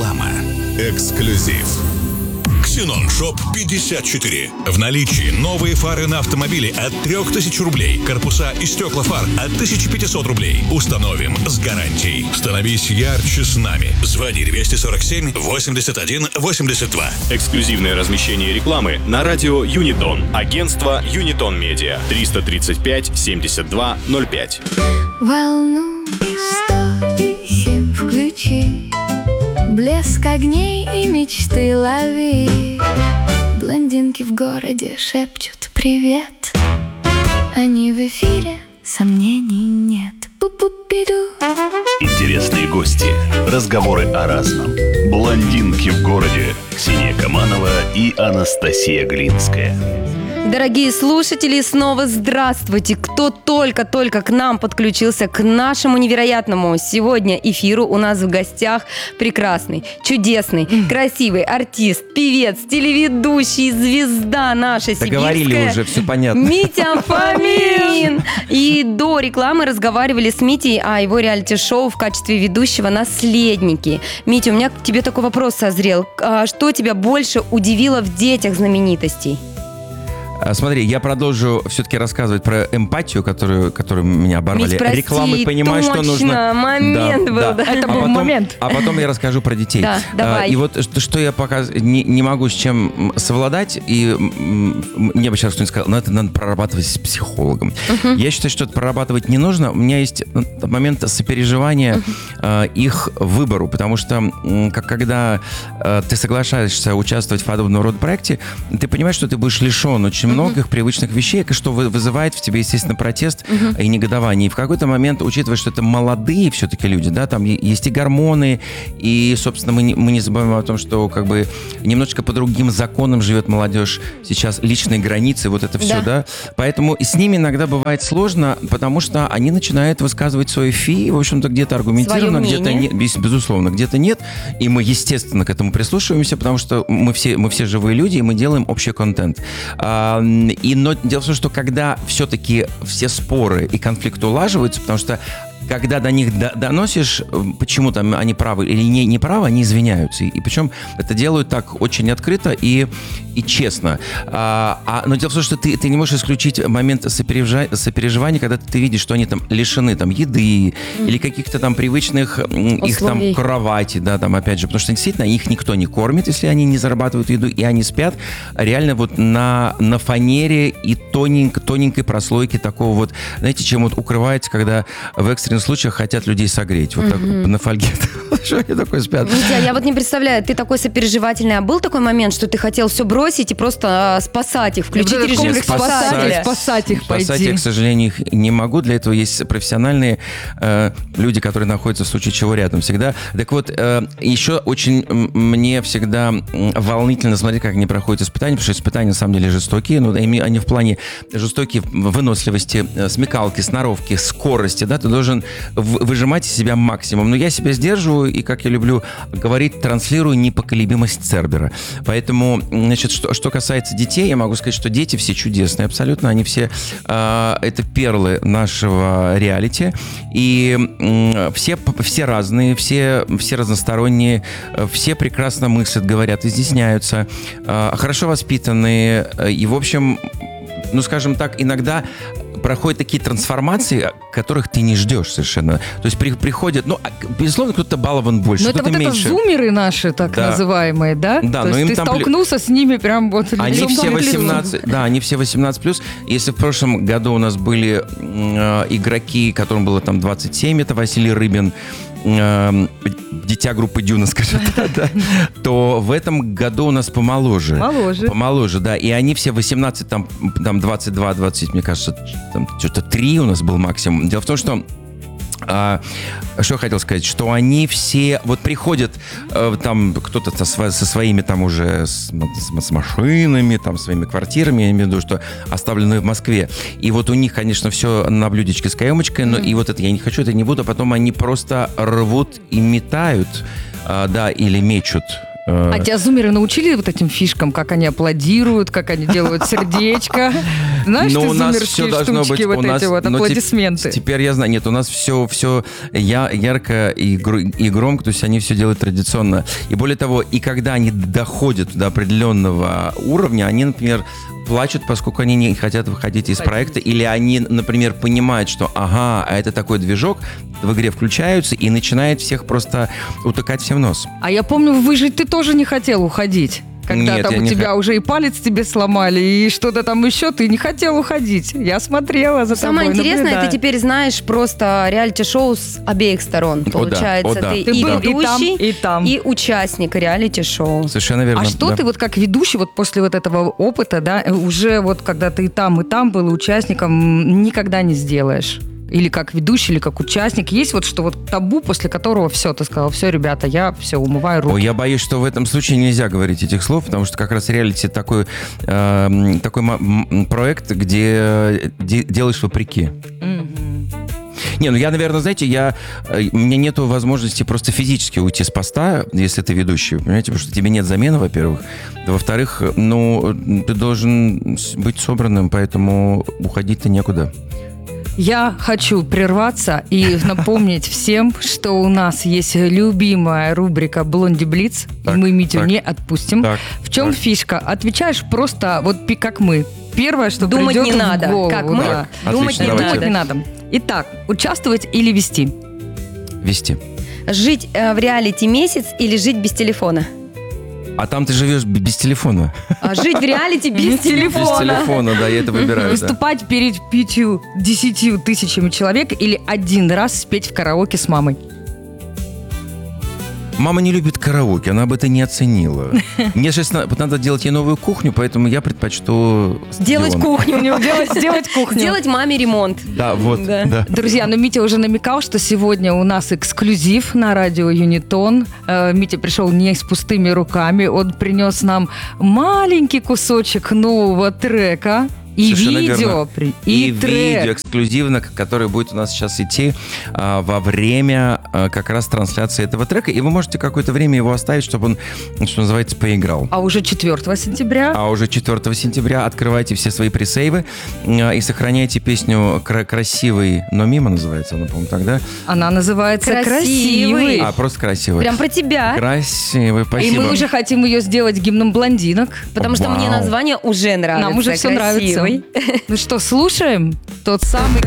Реклама. Эксклюзив. Ксенон Шоп 54. В наличии новые фары на автомобиле от 3000 рублей. Корпуса и стекла фар от 1500 рублей. Установим с гарантией. Становись ярче с нами. Звони 247 81 82. Эксклюзивное размещение рекламы на радио Юнитон. Агентство Юнитон Медиа. 335 72 05. Волну 107 включи. Блеск огней и мечты лови. Блондинки в городе шепчут привет. Они в эфире, сомнений нет. Пу-пу-пиду. Интересные гости, разговоры о разном. Блондинки в городе. Ксения Каманова и Анастасия Глинская. Дорогие слушатели, снова здравствуйте! Кто только-только к нам подключился, к нашему невероятному сегодня эфиру, у нас в гостях прекрасный, чудесный, красивый артист, певец, телеведущий, звезда наша сибирская. Договорили уже, все понятно. Митя Фомин! И до рекламы разговаривали с Митей о его реалити-шоу в качестве ведущего «Наследники». Митя, у меня к тебе такой вопрос созрел. Что тебя больше удивило в детях знаменитостей? Смотри, я продолжу все-таки рассказывать про эмпатию, которую меня оборвали. Мить, прости, рекламы, понимаю, точно, что нужно. момент был, да. Это был момент. А потом я расскажу про детей. Да, давай. И вот что я пока не могу с чем совладать, и мне бы сейчас кто-нибудь сказал, это надо прорабатывать с психологом. Я считаю, что это прорабатывать не нужно. У меня есть момент сопереживания их выбору, потому что когда ты соглашаешься участвовать в подобного рода проекте, ты понимаешь, что ты будешь лишен очень многих привычных вещей, что вызывает в тебе, естественно, протест и негодование. И в какой-то момент, учитывая, что это молодые все-таки люди, да, там есть и гормоны, и, собственно, мы не забываем о том, что как бы немножечко по другим законам живет молодежь сейчас, личные границы, вот это все, да. Поэтому с ними иногда бывает сложно, потому что они начинают высказывать свои фи, в общем-то, где-то аргументированно, где-то нет, безусловно, где-то нет, и мы, естественно, к этому прислушиваемся, потому что мы все живые люди, и мы делаем общий контент. Но дело в том, что когда все-таки все споры и конфликты улаживаются, потому что когда до них доносишь, почему там они правы или не правы, они извиняются. И причем это делают так очень открыто и честно. Но дело в том, что ты не можешь исключить момент сопереживания, когда ты видишь, что они там лишены там, еды или каких-то там привычных их там кровати, да, там опять же, потому что действительно их никто не кормит, если они не зарабатывают еду, и они спят реально вот на фанере и тоненькой прослойке такого вот, знаете, чем вот укрывается, когда в экстренных случаях хотят людей согреть. Вот так на фольге. Что они такое спят? Митя, я вот не представляю, ты такой сопереживательный, а был такой момент, что ты хотел все бросить и просто спасать их, включить режим спасателя? Спасать их, пойти. Спасать я, к сожалению, их не могу. Для этого есть профессиональные люди, которые находятся в случае чего рядом всегда. Так вот, еще очень мне всегда волнительно смотреть, как они проходят испытания, потому что испытания на самом деле жестокие, но они в плане жестокие выносливости, смекалки, сноровки, скорости, да, ты должен выжимать из себя максимум. Но я себя сдерживаю и, как я люблю говорить, транслирую непоколебимость Цербера. Поэтому, значит, что касается детей, я могу сказать, что дети все чудесные абсолютно. Они все, это перлы нашего реалити. И все разные, все разносторонние, все прекрасно мыслят, говорят, изъясняются, хорошо воспитанные. И, в общем, ну, скажем так, иногда проходят такие трансформации, которых ты не ждешь совершенно. То есть приходят, безусловно, кто-то балован больше, но кто-то это вот меньше. Это зумеры наши, так называемые, да? Да, то но есть им ты столкнулся с ними прям вот лицом. Они все 18, да, они все 18+. Если в прошлом году у нас были игроки, которым было там 27, это Василий Рыбин, дитя группы Дюна, скажем так, да, то в этом году у нас помоложе. Помоложе, да. И они все 18, там 22, 20, мне кажется, там что-то 3 у нас был максимум. Дело в том, что что я хотел сказать, что они все вот приходят там кто-то со своими там уже с машинами, там своими квартирами, я имею в виду, что оставленные в Москве. И вот у них, конечно, все на блюдечке с каемочкой, но и вот это я не хочу, это не буду, а потом они просто рвут и метают, да, или мечут А тебя зумеры научили вот этим фишкам, как они аплодируют, как они делают сердечко? Знаешь, Но ты у нас все зумерские должно штучки, быть, вот эти вот аплодисменты. Теперь я знаю, нет, у нас все ярко и громко, то есть они все делают традиционно. И более того, и когда они доходят до определенного уровня, они, например, плачут, поскольку они не хотят выходить из проекта, или они, например, понимают, что ага, а это такой движок, в игре включаются и начинает всех просто утыкать всем в нос. А я помню, в «Выжить» ты тоже не хотел уходить. Когда Нет, там я у не тебя уже и палец тебе сломали, и что-то там еще, ты не хотел уходить. Я смотрела за тобой, Самое интересное, наблюдаю. ты теперь знаешь просто реалити-шоу с обеих сторон. Получается, о да. ты Ты и был ведущий, и там. и участник реалити-шоу. Совершенно верно. А что да. ты вот как ведущий, вот после вот этого опыта, да, уже вот когда ты и там был, и участником, никогда не сделаешь? Или как ведущий, или как участник. Есть вот что вот табу, после которого все, ты сказал, все, ребята, я все, умываю руки. Ой, я боюсь, что в этом случае нельзя говорить этих слов, потому что как раз реалити такой проект, где делаешь вопреки. Не, ну я, наверное, знаете, у меня нету возможности просто физически уйти с поста, если ты ведущий, понимаете, потому что тебе нет замены, во-первых. Во-вторых, ты должен быть собранным, поэтому уходить-то некуда. Я хочу прерваться и напомнить всем, что у нас есть любимая рубрика «Блонди Блиц», и мы Митю не отпустим. В чем фишка? Отвечаешь просто вот как мы. Первое, что Думать придет не в надо, голову. как мы. Да. Думать Отлично, не надо. Итак, участвовать или вести? Вести. Жить в реалити месяц или жить без телефона? А там ты живешь без телефона. А жить в реалити без Без телефона. телефона, да, я это выбираю. да. Выступать перед 5-10 тысячами человек или один раз спеть в караоке с мамой? Мама не любит караоке, она бы это не оценила. Мне сейчас надо делать ей новую кухню, поэтому я предпочту Делать стадион. кухню. Сделать кухню. Сделать маме ремонт. Да, вот, Да. да. Друзья, Митя уже намекал, что сегодня у нас эксклюзив на радио Юнитон. Митя пришел не с пустыми руками. Он принес нам маленький кусочек нового трека. И Совершенно видео, верно. и трек. видео эксклюзивно, которое будет у нас сейчас идти во время как раз трансляции этого трека. И вы можете какое-то время его оставить, чтобы он, что называется, поиграл. А уже 4 сентября А уже 4 сентября открывайте все свои пресейвы и сохраняйте песню «Красивый, но мимо» называется она, по-моему, тогда. она называется Красивый. «Красивый». Просто «Красивый». Прям про тебя. Красивый, И спасибо. мы уже хотим ее сделать гимном блондинок. Потому что мне Вау. название уже нравится. Нам уже все нравится. Красивый. Ну что, слушаем? Тот самый